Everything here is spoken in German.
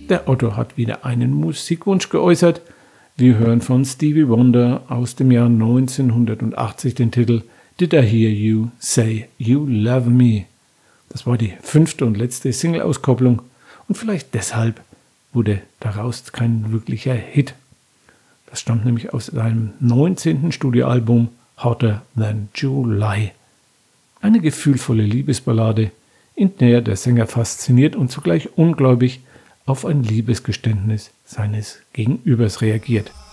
Der Otto hat wieder einen Musikwunsch geäußert. Wir hören von Stevie Wonder aus dem Jahr 1980 den Titel Did I Hear You Say You Love Me? Das war die 5. und letzte Single-Auskopplung und vielleicht deshalb wurde daraus kein wirklicher Hit. Das stammt nämlich aus seinem 19. Studioalbum Hotter Than July. Eine gefühlvolle Liebesballade, in der der Sänger fasziniert und zugleich ungläubig auf ein Liebesgeständnis seines Gegenübers reagiert.